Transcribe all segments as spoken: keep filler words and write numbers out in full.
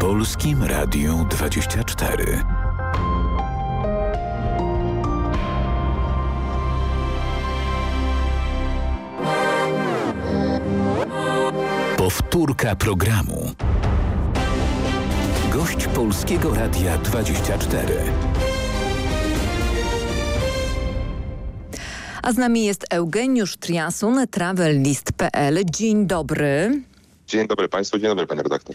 Polskim Radiu dwadzieścia cztery. Powtórka programu. Gość Polskiego Radia dwadzieścia cztery. A z nami jest Eugeniusz Triasun, travelist kropka p l. Dzień dobry. Dzień dobry Państwu, dzień dobry Pani redaktor.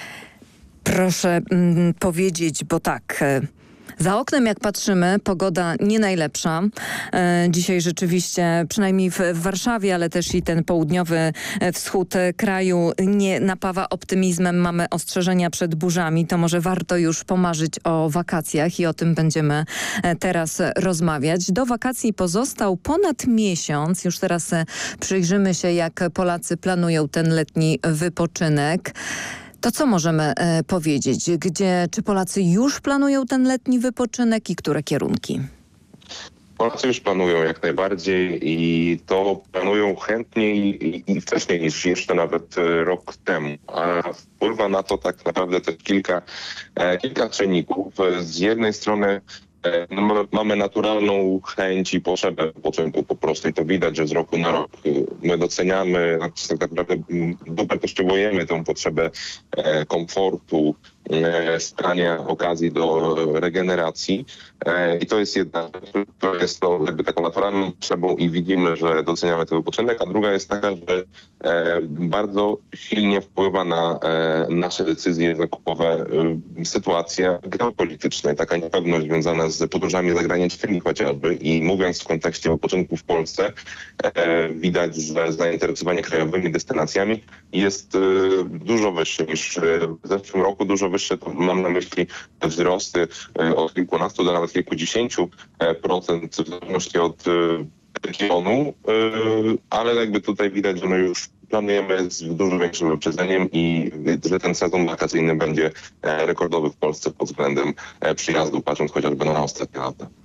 Proszę mm, powiedzieć, bo tak... E, Za oknem, jak patrzymy, pogoda nie najlepsza. E, dzisiaj rzeczywiście, przynajmniej w, w Warszawie, ale też i ten południowy wschód kraju nie napawa optymizmem. Mamy ostrzeżenia przed burzami. To może warto już pomarzyć o wakacjach i o tym będziemy teraz rozmawiać. Do wakacji pozostał ponad miesiąc. Już teraz przyjrzymy się, jak Polacy planują ten letni wypoczynek. To co możemy e, powiedzieć? Gdzie, czy Polacy już planują ten letni wypoczynek i które kierunki? Polacy już planują jak najbardziej i to planują chętniej i, i wcześniej niż jeszcze nawet rok temu. A wpływa na to tak naprawdę też kilka, e, kilka czynników. Z jednej strony No, mamy, mamy naturalną chęć i potrzebę wypoczynku po prostu i to widać, że z roku na rok my doceniamy, tak naprawdę dowartościowujemy tę potrzebę e, komfortu, e, szukania okazji do regeneracji e, i to jest jedna rzecz, to jest to jakby taką naturalną potrzebą i widzimy, że doceniamy ten wypoczynek, a druga jest taka, że e, bardzo silnie wpływa na e, nasze decyzje zakupowe e, sytuacja geopolityczna i taka niepewność związana z podróżami zagranicznymi chociażby i mówiąc w kontekście wypoczynku w Polsce e, widać, że zainteresowanie krajowymi destynacjami jest e, dużo wyższe niż w zeszłym roku, dużo wyższe, to mam na myśli wzrosty e, od kilkunastu do nawet kilkudziesięciu e, procent w zależności od e, regionu, e, ale jakby tutaj widać, że my już planujemy z dużo większym wyprzedzeniem i że ten sezon wakacyjny będzie rekordowy w Polsce pod względem przyjazdu, patrząc chociażby na ostatnie lata.